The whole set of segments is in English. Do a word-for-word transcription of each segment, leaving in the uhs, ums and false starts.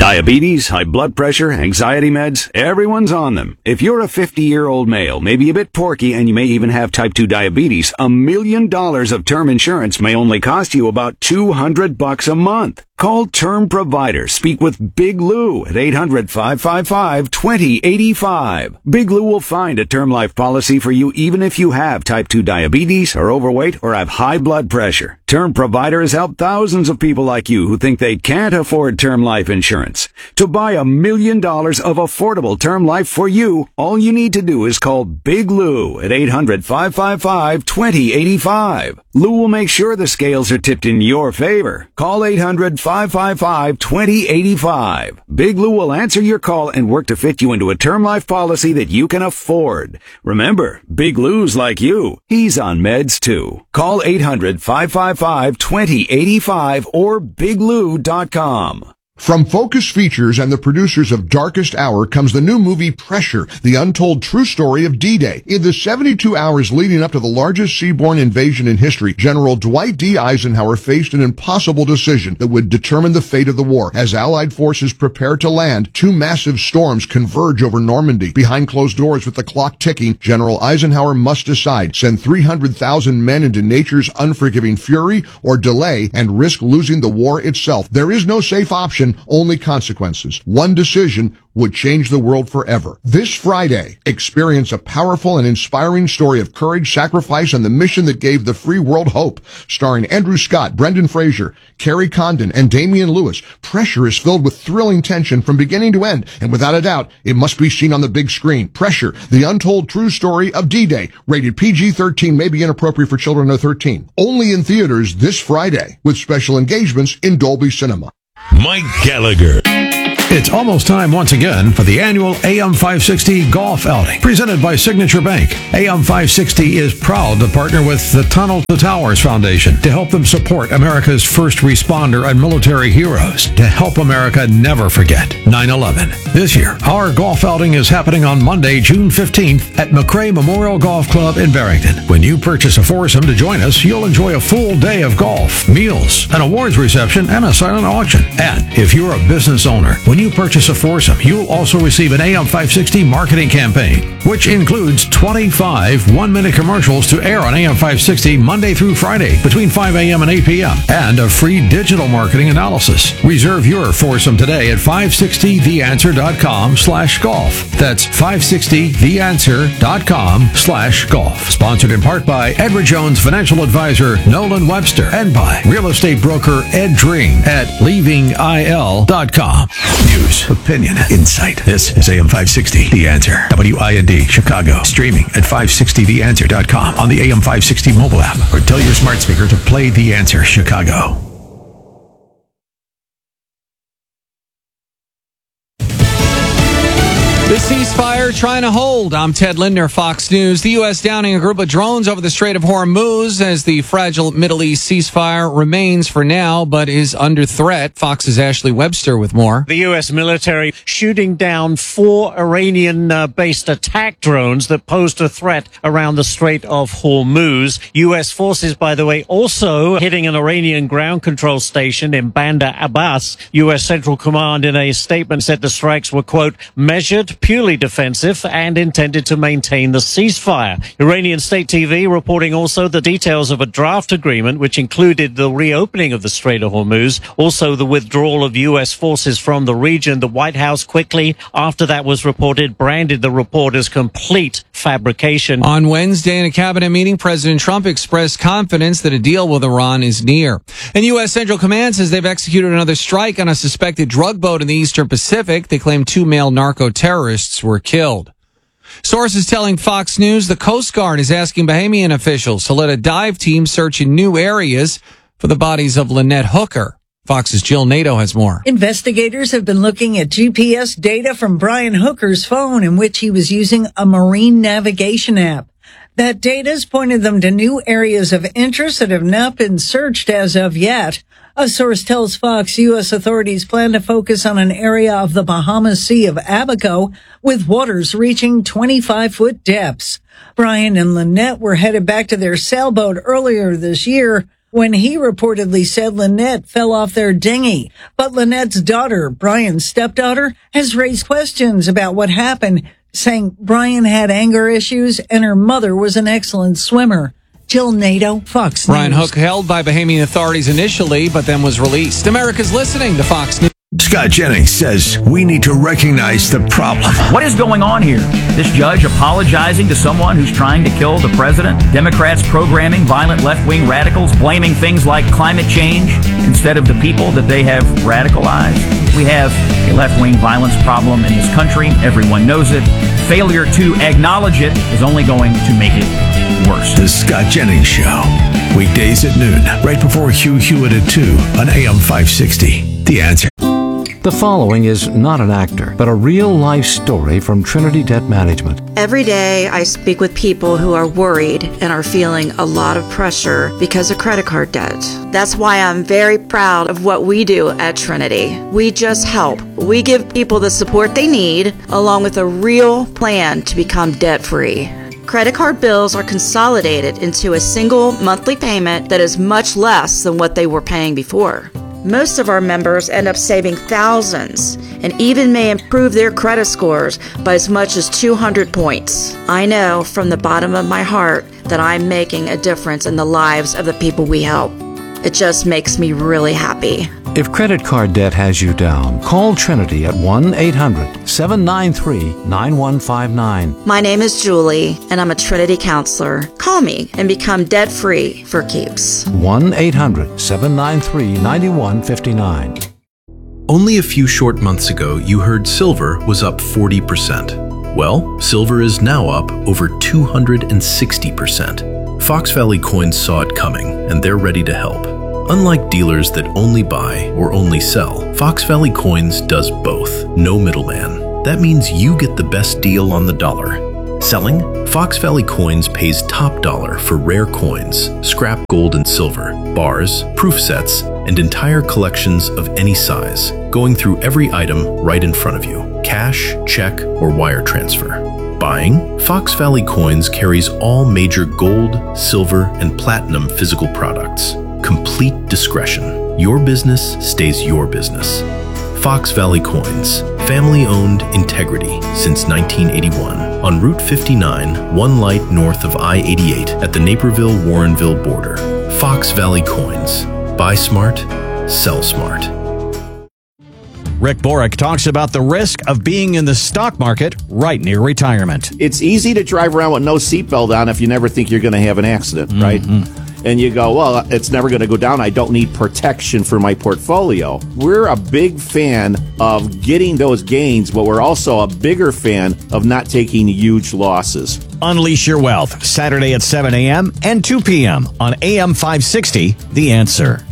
Diabetes, high blood pressure, anxiety meds, everyone's on them. If you're a fifty-year-old male, maybe a bit porky, and you may even have type two diabetes, a million dollars of term insurance may only cost you about two hundred bucks a month. Call Term Provider. Speak with Big Lou at eight hundred, five five five, two zero eight five. Big Lou will find a term life policy for you even if you have type two diabetes, are overweight, or have high blood pressure. Term Provider has helped thousands of people like you who think they can't afford term life insurance. To buy a million dollars of affordable term life for you, all you need to do is call Big Lou at eight hundred, five five five, two zero eight five. Lou will make sure the scales are tipped in your favor. Call eight hundred, five five five, two zero eight five. Big Lou will answer your call and work to fit you into a term life policy that you can afford. Remember, Big Lou's like you. He's on meds too. Call eight hundred, five five five, two zero eight five or big lou dot com. From Focus Features and the producers of Darkest Hour comes the new movie Pressure, the untold true story of D-Day. In the seventy-two hours leading up to the largest seaborne invasion in history, General Dwight D. Eisenhower faced an impossible decision that would determine the fate of the war. As Allied forces prepare to land, two massive storms converge over Normandy. Behind closed doors with the clock ticking, General Eisenhower must decide, send three hundred thousand men into nature's unforgiving fury or delay and risk losing the war itself. There is no safe option, only consequences. One decision would change the world forever. This Friday, experience a powerful and inspiring story of courage, sacrifice, and the mission that gave the free world hope. Starring Andrew Scott, Brendan Fraser, Carrie Condon, and Damian Lewis, Pressure is filled with thrilling tension from beginning to end, and without a doubt, it must be seen on the big screen. Pressure, the untold true story of D-Day. Rated P G thirteen, may be inappropriate for children under thirteen. Only in theaters this Friday, with special engagements in Dolby Cinema. Mike Gallagher. It's almost time once again for the annual A M five sixty Golf Outing, presented by Signature Bank. A M five sixty is proud to partner with the Tunnel to Towers Foundation to help them support America's first responder and military heroes, to help America never forget nine eleven. This year, our golf outing is happening on Monday, June fifteenth at McRae Memorial Golf Club in Barrington. When you purchase a foursome to join us, you'll enjoy a full day of golf, meals, an awards reception, and a silent auction. And if you're a business owner, when you purchase a foursome, you'll also receive an A M five sixty marketing campaign, which includes twenty-five one-minute commercials to air on A M five sixty Monday through Friday between five a.m. and eight p.m. and a free digital marketing analysis. Reserve your foursome today at five sixty the answer dot com slash golf. That's five sixty the answer dot com slash golf. Sponsored in part by Edward Jones Financial Advisor Nolan Webster and by real estate broker Ed Dream at leaving I L dot com. News, opinion, insight. This is A M five sixty, The Answer. W I N D, Chicago. Streaming at five sixty the answer dot com on the A M five sixty mobile app, or tell your smart speaker to play The Answer Chicago. The ceasefire trying to hold. I'm Ted Lindner, Fox News. The U S downing a group of drones over the Strait of Hormuz as the fragile Middle East ceasefire remains for now, but is under threat. Fox's Ashley Webster with more. The U S military shooting down four Iranian-based uh, attack drones that posed a threat around the Strait of Hormuz. U S forces, by the way, also hitting an Iranian ground control station in Bandar Abbas. U S Central Command in a statement said the strikes were, quote, measured, purely defensive, and intended to maintain the ceasefire. Iranian state T V reporting also the details of a draft agreement which included the reopening of the Strait of Hormuz, also the withdrawal of U S forces from the region. The White House quickly, after that was reported, branded the report as complete fabrication. On Wednesday in a cabinet meeting, President Trump expressed confidence that a deal with Iran is near. And U S Central Command says they've executed another strike on a suspected drug boat in the Eastern Pacific. They claim two male narco-terrorists were killed. Sources telling Fox News the Coast Guard is asking Bahamian officials to let a dive team search in new areas for the bodies of Lynette Hooker. Fox's Jill Nato has more. Investigators have been looking at G P S data from Brian Hooker's phone in which he was using a marine navigation app. That data's pointed them to new areas of interest that have not been searched as of yet. A source tells Fox U S authorities plan to focus on an area of the Bahamas Sea of Abaco with waters reaching twenty-five foot depths. Brian and Lynette were headed back to their sailboat earlier this year when he reportedly said Lynette fell off their dinghy. But Lynette's daughter, Brian's stepdaughter, has raised questions about what happened, saying Brian had anger issues and her mother was an excellent swimmer. Jill Nato, Fox News. Brian Hook held by Bahamian authorities initially, but then was released. America's listening to Fox News. Scott Jennings says we need to recognize the problem. What is going on here? This judge apologizing to someone who's trying to kill the president? Democrats programming violent left-wing radicals, blaming things like climate change instead of the people that they have radicalized? We have a left-wing violence problem in this country. Everyone knows it. Failure to acknowledge it is only going to make it worse. The Scott Jennings Show. Weekdays at noon, right before Hugh Hewitt at two on A M five sixty. The Answer. The following is not an actor, but a real-life story from Trinity Debt Management. Every day I speak with people who are worried and are feeling a lot of pressure because of credit card debt. That's why I'm very proud of what we do at Trinity. We just help. We give people the support they need, along with a real plan to become debt-free. Credit card bills are consolidated into a single monthly payment that is much less than what they were paying before. Most of our members end up saving thousands and even may improve their credit scores by as much as two hundred points. I know from the bottom of my heart that I'm making a difference in the lives of the people we help. It just makes me really happy. If credit card debt has you down, call Trinity at one eight hundred seven nine three nine one five nine. My name is Julie, and I'm a Trinity counselor. Call me and become debt-free for keeps. one eight hundred seven nine three nine one five nine. Only a few short months ago, you heard silver was up forty percent. Well, silver is now up over two hundred sixty percent. Fox Valley Coins saw it coming, and they're ready to help. Unlike dealers that only buy or only sell, Fox Valley Coins does both. No middleman. That means you get the best deal on the dollar. Selling? Fox Valley Coins pays top dollar for rare coins, scrap gold and silver, bars, proof sets, and entire collections of any size, going through every item right in front of you. Cash, check, or wire transfer. Buying? Fox Valley Coins carries all major gold, silver, and platinum physical products. Complete discretion. Your business stays your business. Fox Valley Coins. Family-owned integrity since nineteen eighty-one. On Route fifty-nine, one light north of I eighty-eight at the Naperville-Warrenville border. Fox Valley Coins. Buy smart, sell smart. Rick Borick talks about the risk of being in the stock market right near retirement. It's easy to drive around with no seatbelt on if you never think you're going to have an accident, mm-hmm. right? And you go, well, it's never going to go down. I don't need protection for my portfolio. We're a big fan of getting those gains, but we're also a bigger fan of not taking huge losses. Unleash your wealth, Saturday at seven a.m. and two p.m. on A M five sixty, The Answer.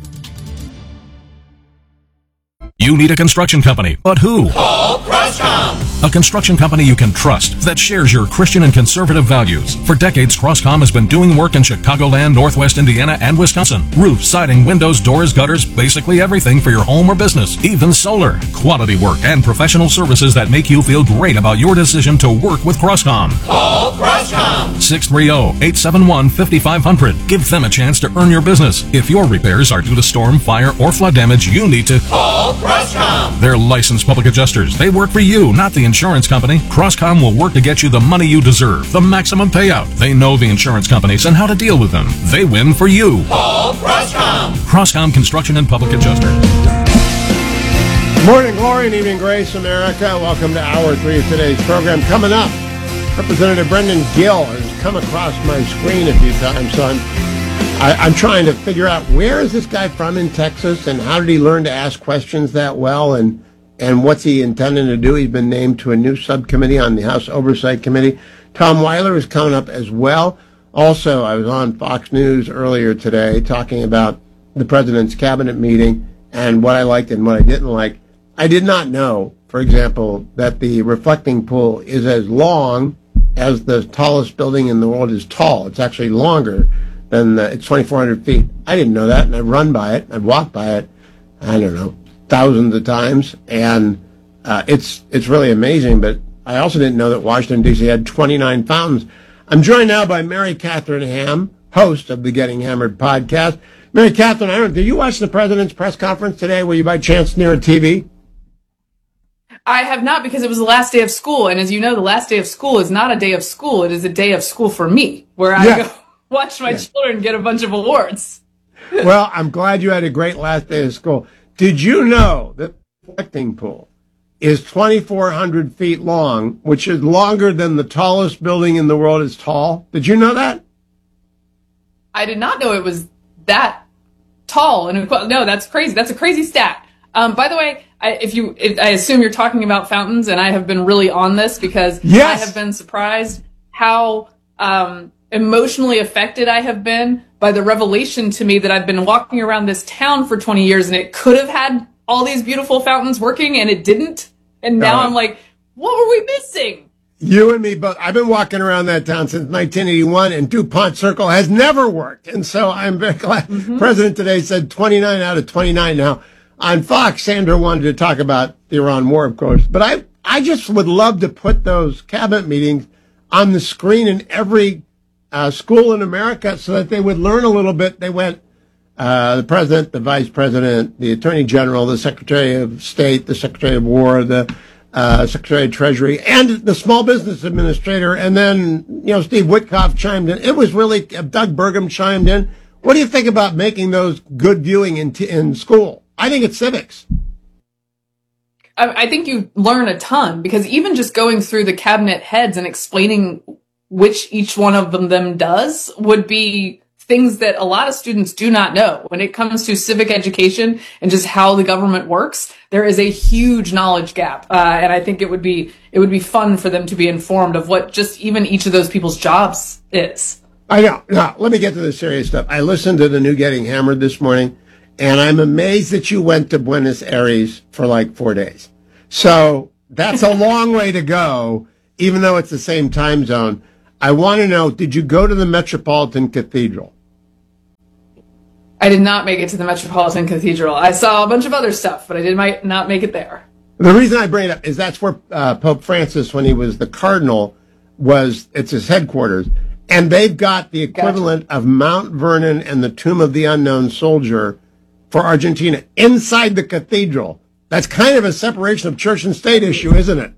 You need a construction company, but who? Call Crosscom. A construction company you can trust that shares your Christian and conservative values. For decades, Crosscom has been doing work in Chicagoland, Northwest Indiana, and Wisconsin. Roofs, siding, windows, doors, gutters, basically everything for your home or business. Even solar. Quality work and professional services that make you feel great about your decision to work with Crosscom. Call Crosscom. six three zero, eight seven one, five five zero zero. Give them a chance to earn your business. If your repairs are due to storm, fire, or flood damage, you need to call Crosscom. They're licensed public adjusters. They work for you, not the insurance company. Crosscom will work to get you the money you deserve, the maximum payout. They know the insurance companies and how to deal with them. They win for you. Call Crosscom. Crosscom Construction and Public Adjusters. Morning glory and evening grace, America. Welcome to hour three of today's program. Coming up, Representative Brendan Gill has come across my screen a few times, so I'm, I, I'm trying to figure out where is this guy from in Texas and how did he learn to ask questions that well, and and what's he intending to do? He's been named to a new subcommittee on the House Oversight Committee. Tom Weiler is coming up as well. Also, I was on Fox News earlier today talking about the president's cabinet meeting and what I liked and what I didn't like. I did not know, for example, that the reflecting pool is as long as the tallest building in the world is tall. It's actually longer than the, it's twenty-four hundred feet. I didn't know that, and I've run by it. I've walked by it, I don't know, thousands of times, and uh, it's it's really amazing. But I also didn't know that Washington, D C had twenty-nine fountains. I'm joined now by Mary Catherine Ham, host of the Getting Hammered podcast. Mary Catherine, I don't. Did you watch the president's press conference today? Were you by chance near a T V? I have not, because it was the last day of school, and as you know, the last day of school is not a day of school; it is a day of school for me, where I Yeah. go watch my Yeah. children get a bunch of awards. Well, I'm glad you had a great last day of school. Did you know that the reflecting pool is twenty-four hundred feet long, which is longer than the tallest building in the world is tall? Did you know that? I did not know it was that tall, and no, that's crazy. That's a crazy stat. Um, by the way, I, if you, if, I assume you're talking about fountains, and I have been really on this because Yes. I have been surprised how um, emotionally affected I have been by the revelation to me that I've been walking around this town for twenty years, and it could have had all these beautiful fountains working, and it didn't. And now Right. I'm like, what were we missing? You and me both. I've been walking around that town since nineteen eighty-one, and DuPont Circle has never worked. And so I'm very glad. Mm-hmm. President today said twenty-nine out of twenty-nine. Now, on Fox, Sandra wanted to talk about the Iran war, of course. But I, I just would love to put those cabinet meetings on the screen in every uh, school in America so that they would learn a little bit. They went, uh, the president, the vice president, the attorney general, the secretary of state, the secretary of war, the uh, secretary of treasury, and the small business administrator. And then, you know, Steve Witkoff chimed in. It was really, uh, Doug Burgum chimed in. What do you think about making those good viewing in, t- in school? I think it's civics. I, I think you learn a ton, because even just going through the cabinet heads and explaining which each one of them, them does would be things that a lot of students do not know. When it comes to civic education and just how the government works, there is a huge knowledge gap. Uh, and I think it would be, it would be fun for them to be informed of what just even each of those people's jobs is. I know. Now, let me get to the serious stuff. I listened to the new Getting Hammered this morning, and I'm amazed that you went to Buenos Aires for like four days. So that's a long way to go, even though it's the same time zone. I want to know, did you go to the Metropolitan Cathedral? I did not make it to the Metropolitan Cathedral. I saw a bunch of other stuff, but I did might not make it there. The reason I bring it up is that's where uh, Pope Francis, when he was the cardinal, was, it's his headquarters. And they've got the equivalent gotcha. of Mount Vernon and the Tomb of the Unknown Soldier for Argentina inside the cathedral. That's kind of a separation of church and state issue, isn't it?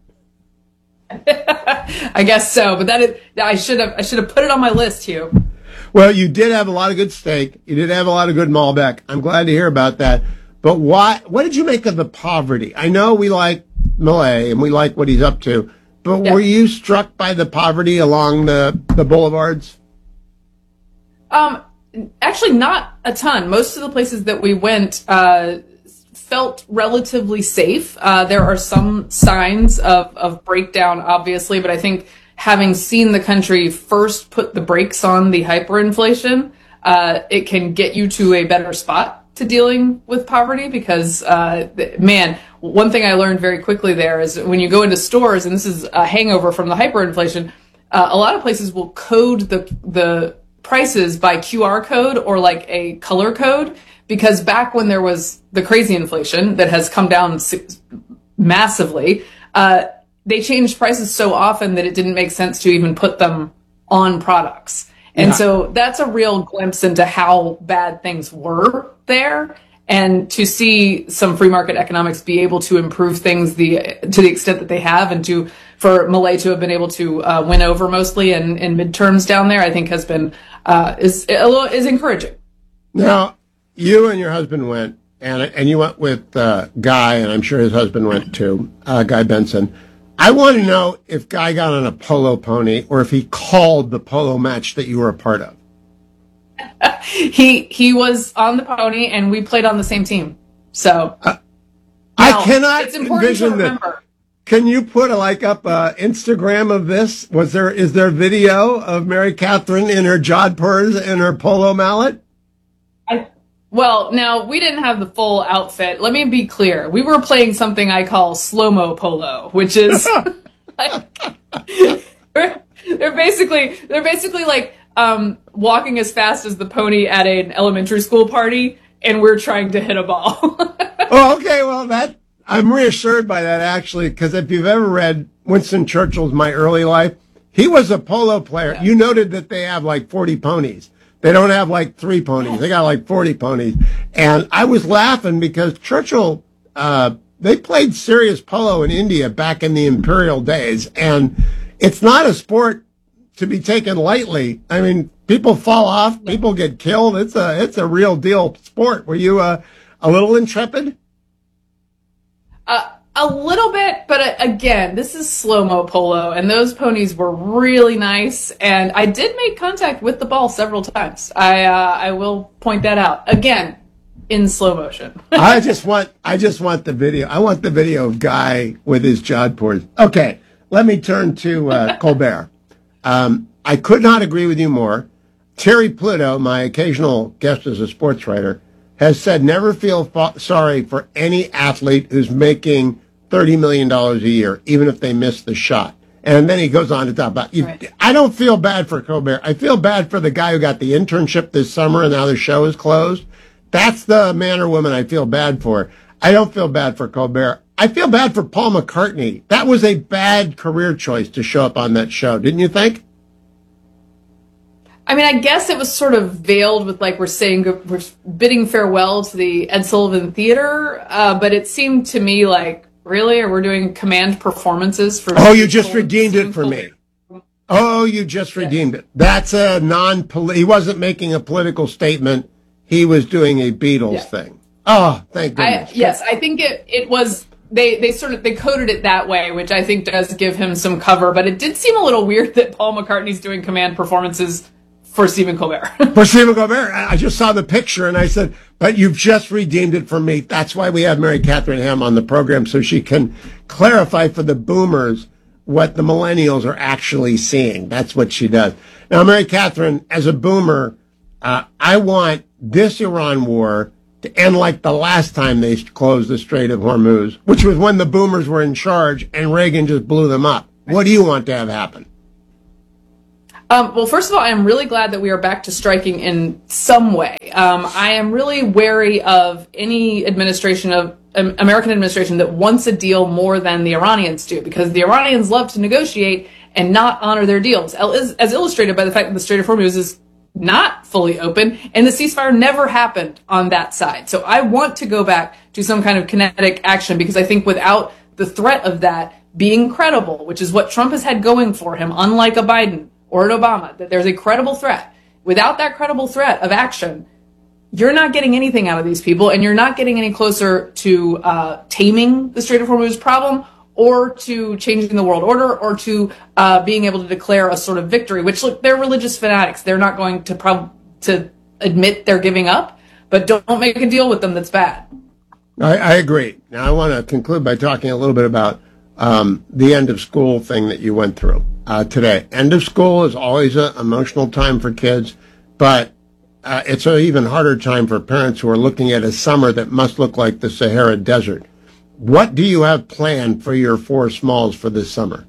I guess so, but that is, I should have, I should have put it on my list, Hugh. Well, you did have a lot of good steak. You did have a lot of good Malbec. I'm glad to hear about that. But why, what did you make of the poverty? I know we like Milei and we like what he's up to, but yeah. were you struck by the poverty along the, the boulevards? Um, actually not a ton. Most of the places that we went, uh, felt relatively safe. Uh, there are some signs of, of breakdown, obviously, but I think having seen the country first put the brakes on the hyperinflation, uh, it can get you to a better spot to dealing with poverty because, uh, man, one thing I learned very quickly there is when you go into stores, and this is a hangover from the hyperinflation, uh, a lot of places will code the, the prices by Q R code or like a color code. Because back when there was the crazy inflation that has come down massively, uh, they changed prices so often that it didn't make sense to even put them on products. And yeah. so that's a real glimpse into how bad things were there. And to see some free market economics be able to improve things the to the extent that they have, and to for Milei to have been able to uh, win over mostly in, in midterms down there, I think has been uh, is a little is encouraging. Now, you and your husband went, and and you went with uh, Guy, and I'm sure his husband went too, uh, Guy Benson. I want to know if Guy got on a polo pony or if he called the polo match that you were a part of. he he was on the pony, and we played on the same team. So uh, now, I cannot it's important envision to remember. that. Can you put a, like up uh, Instagram of this? Was there is there video of Mary Catherine in her jodhpurs and her polo mallet? I. Well, now, we didn't have the full outfit. Let me be clear. We were playing something I call slow-mo polo, which is like, they're, they're basically, they're basically like, um, walking as fast as the pony at an elementary school party, and we're trying to hit a ball. Oh, okay. Well, that, I'm reassured by that, actually, because if you've ever read Winston Churchill's My Early Life, he was a polo player. Yeah. You noted that they have like forty ponies. They don't have like three ponies. They got like forty ponies. And I was laughing because Churchill, uh, they played serious polo in India back in the imperial days. And it's not a sport to be taken lightly. I mean, people fall off, people get killed. It's a, it's a real deal sport. Were you uh, a little intrepid? Uh, a little bit, but uh, again, this is slow-mo polo, and those ponies were really nice, and I did make contact with the ball several times. I uh, I will point that out. Again, in slow motion. I just want I just want the video. I want the video of Guy with his jodhpurs. Okay, let me turn to uh, Colbert. Um, I could not agree with you more. Terry Pluto, my occasional guest as a sports writer, has said never feel fa- sorry for any athlete who's making thirty million dollars a year, even if they miss the shot. And then he goes on to talk about, you, right. I don't feel bad for Colbert. I feel bad for the guy who got the internship this summer and now the show is closed. That's the man or woman I feel bad for. I don't feel bad for Colbert. I feel bad for Paul McCartney. That was a bad career choice to show up on that show, didn't you think? I mean, I guess it was sort of veiled with, like, we're saying, we're bidding farewell to the Ed Sullivan Theater, uh, but it seemed to me like, really? Or we're doing command performances for... Oh, you just redeemed it for me. Oh, you just redeemed it. That's a non... He wasn't making a political statement. He was doing a Beatles yeah. thing. Oh, thank goodness. I, yes, I think it, it was... They they sort of they coded it that way, which I think does give him some cover, but it did seem a little weird that Paul McCartney's doing command performances for Stephen Colbert. For Stephen Colbert. I just saw the picture and I said, but you've just redeemed it for me. That's why we have Mary Catherine Ham on the program, so she can clarify for the boomers what the millennials are actually seeing. That's what she does. Now, Mary Catherine, as a boomer, uh, I want this Iran war to end like the last time they closed the Strait of Hormuz, which was when the boomers were in charge and Reagan just blew them up. What do you want to have happen? Um, well, first of all, I am really glad that we are back to striking in some way. Um, I am really wary of any administration of um, American administration that wants a deal more than the Iranians do, because the Iranians love to negotiate and not honor their deals, as, as illustrated by the fact that the Strait of Hormuz is not fully open, and the ceasefire never happened on that side. So I want to go back to some kind of kinetic action, because I think without the threat of that being credible, which is what Trump has had going for him, unlike a Biden or an Obama, that there's a credible threat. Without that credible threat of action, you're not getting anything out of these people, and you're not getting any closer to uh, taming the Strait of Hormuz problem, or to changing the world order, or to uh, being able to declare a sort of victory, which, look, they're religious fanatics. They're not going to prob- to admit they're giving up, but don't, don't make a deal with them that's bad. I, I agree. Now, I want to conclude by talking a little bit about um, the end of school thing that you went through uh, today. End of school is always an emotional time for kids, but uh, it's an even harder time for parents who are looking at a summer that must look like the Sahara Desert. What do you have planned for your four smalls for this summer?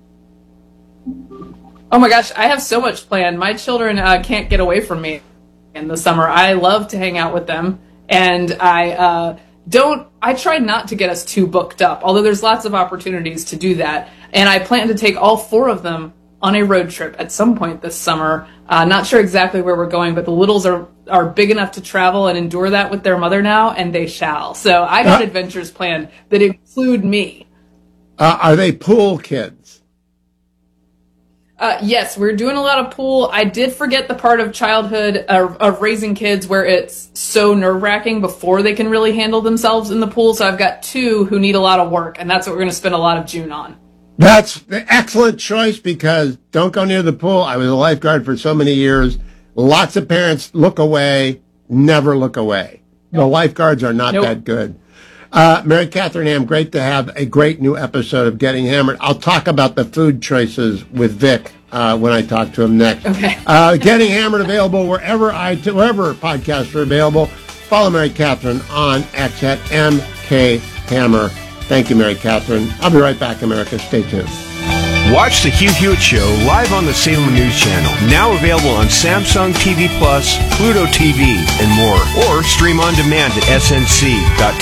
Oh my gosh, I have so much planned. My children uh, can't get away from me in the summer. I love to hang out with them, and I uh, don't. I try not to get us too booked up, although there's lots of opportunities to do that. And I plan to take all four of them on a road trip at some point this summer. Uh, not sure exactly where we're going, but the littles are, are big enough to travel and endure that with their mother now, and they shall. So I got uh, adventures planned that include me. Uh, are they pool kids? Uh, yes, we're doing a lot of pool. I did forget the part of childhood, uh, of raising kids where it's so nerve-wracking before they can really handle themselves in the pool. So I've got two who need a lot of work, and that's what we're going to spend a lot of June on. That's the excellent choice, because don't go near the pool. I was a lifeguard for so many years. Lots of parents look away, never look away. Nope. The lifeguards are not nope. that good. Uh, Mary Catherine Ham, great to have a great new episode of Getting Hammered. I'll talk about the food choices with Vic uh, when I talk to him next. Okay. Uh, Getting Hammered available wherever I wherever podcasts are available. Follow Mary Catherine on X at M K Hammer. Thank you, Mary Catherine. I'll be right back, America. Stay tuned. Watch the Hugh Hewitt Show live on the Salem News Channel. Now available on Samsung T V Plus, Pluto T V, and more. Or stream on demand at S N C dot